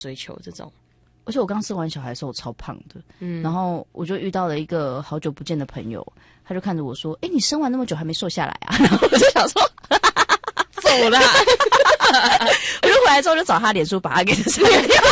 追求这种。 而且我刚生完小孩的时候我超胖的，然后我就遇到了一个好久不见的朋友，他就看着我说：“你生完那么久还没瘦下来啊？”然后我就想说， 走啦！ 我就回来之后就找他脸书把他给删掉，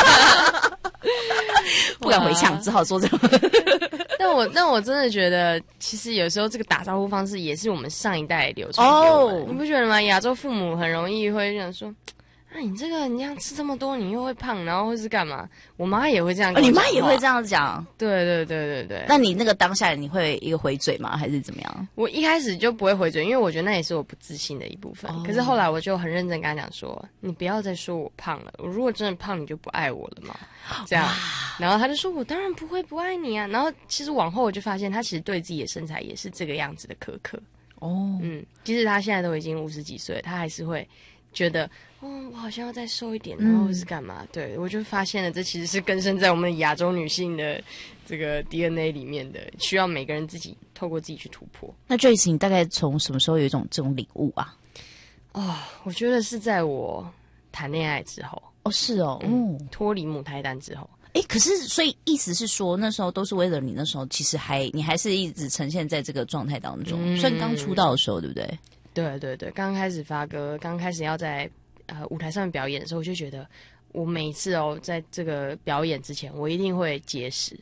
不敢回呛，只好做这种。 但我真的觉得，其实有时候这个打招呼方式也是我们上一代流传给我们，你不觉得吗？亚洲父母很容易会想说。你这个你这样吃这么多，你又会胖，然后会是干嘛？我妈也会这样跟我讲话。 你妈也会这样讲？ 对。 那你那个当下你会一个回嘴吗？还是怎么样？ 我一开始就不会回嘴，因为我觉得那也是我不自信的一部分。可是后来我就很认真跟她讲说：“你不要再说我胖了，我如果真的胖，你就不爱我了嘛。”这样，然后她就说：“我当然不会不爱你啊。”然后其实往后我就发现，她其实对自己的身材也是这个样子的苛刻。即使她现在都已经50几岁，她还是会觉得。我好像要再瘦一点，然后是干嘛？对，我就发现了，这其实是根深在我们亚洲女性的这个 DNA 里面的，需要每个人自己透过自己去突破。 那 Joyce， 你大概从什么时候有这种领悟啊？ 我觉得是在我谈恋爱之后。 是哦， 脱离母胎单之后。 可是所以意思是说，那时候都是为了你，那时候其实你还是一直呈现在这个状态当中，算刚出道的时候，对不对？ 对，刚开始发歌，刚开始要在舞台上面表演的时候，我就觉得我每一次在这个表演之前，我一定会节食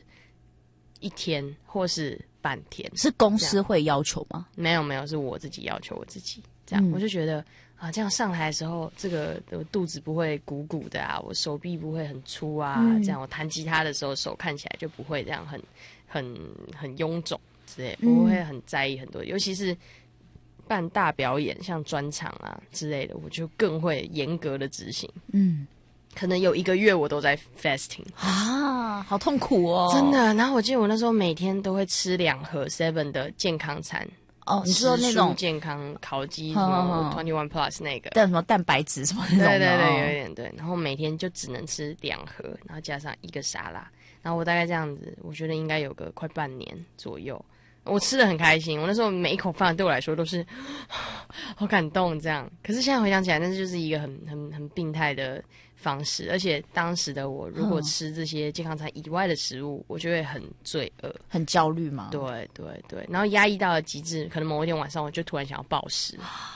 1天或是半天。 是公司会要求吗？ 没有，是我自己要求我自己。这样，我就觉得这样上台的时候，这个我肚子不会鼓鼓的啊，我手臂不会很粗啊，这样我弹吉他的时候手看起来就不会这样很臃肿之类，我会很在意很多，尤其是。办大表演，像专场啊之类的，我就更会严格的执行。可能有1个月我都在 fasting 啊，好痛苦哦， 真的。然后我记得我那时候每天都会吃2盒 Seven 的健康餐。 你说那种健康烤鸡什么 21 Plus 那个， 但什么蛋白质什么那种的， 对，有一点对。然后每天就只能吃2盒，然后加上1个沙拉。然后我大概这样子，我觉得应该有个快半年左右。我吃的很开心，我那时候每一口饭对我来说都是好感动这样。可是现在回想起来，那就是一个很病态的方式，而且当时的我如果吃这些健康餐以外的食物，我就会很罪恶、 很焦虑嘛。 对，然后压抑到了极致，可能某一天晚上我就突然想要暴食。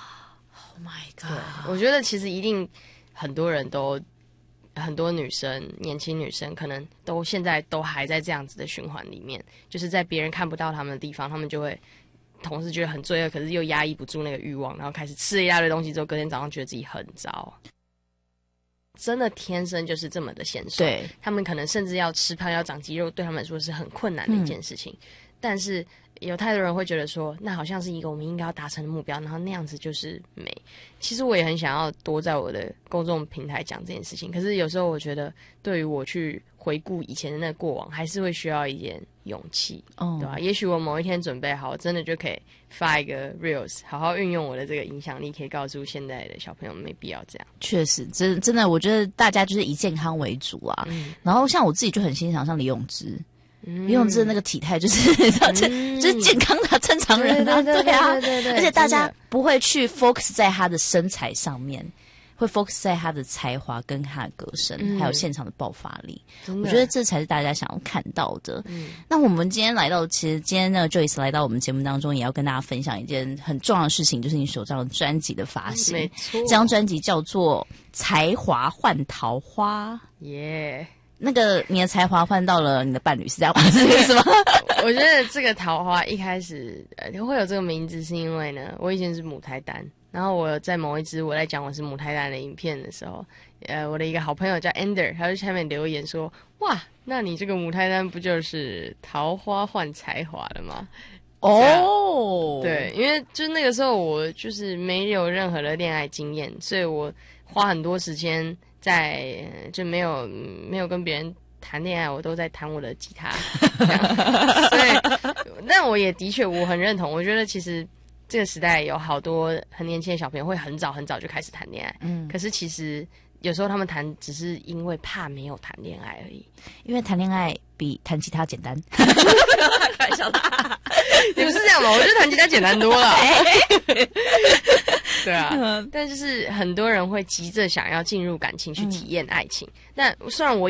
Oh my god！ 对，我觉得其实一定很多人都。很多女生，年轻女生可能现在都还在这样子的循环里面，就是在别人看不到他们的地方，他们就会同时觉得很罪恶，可是又压抑不住那个欲望，然后开始吃了一大堆东西之后，隔天早上觉得自己很糟。真的天生就是这么的纤瘦， 对， 他们可能甚至要吃胖要长肌肉，对他们来说是很困难的一件事情。但是有太多人会觉得说，那好像是一个我们应该要达成的目标，然后那样子就是美。其实我也很想要多在我的公众平台讲这件事情，可是有时候我觉得，对于我去回顾以前的那个过往，还是会需要一点勇气，对吧？也许我某一天准备好，我真的就可以发一个 reels， 好好运用我的这个影响力，可以告诉现在的小朋友们，没必要这样。 确实，真的，我觉得大家就是以健康为主啊。然后像我自己就很欣赏像李永芝。李永芝的那个体态就是就是健康的正常人啊，对啊，而且大家不会去 focus 在他的身材上面，会 focus 在他的才华跟他的歌声，还有现场的爆发力。我觉得这才是大家想要看到的。那我们今天来到，其实今天呢 Joyce 来到我们节目当中，也要跟大家分享一件很重要的事情，就是你手上的专辑的发行。 没错， 这张专辑叫做《才华换桃花》。 耶。 那个你的才华换到了你的伴侣，是这样吗？是这个意思吗？ 我觉得这个桃花一开始会有这个名字，是因为呢，我以前是母胎单，然后我在某一支我在讲我是母胎单的影片的时候，我的一个好朋友叫 Ender， 他就下面留言说，哇，那你这个母胎单不就是桃花换才华了吗？对，因为就那个时候我就是没有任何的恋爱经验，所以我花很多时间在就没有跟别人谈恋爱，我都在弹我的吉他。所以，但我也的确我很认同，我觉得其实这个时代有好多很年轻的小朋友会很早就开始谈恋爱，可是其实有时候他们谈只是因为怕没有谈恋爱而已， 因为谈恋爱比谈其他简单。 开玩笑的，你不是这样吗？我觉得谈其他简单多了。对啊，但就是很多人会急着想要进入感情去体验爱情。那虽然我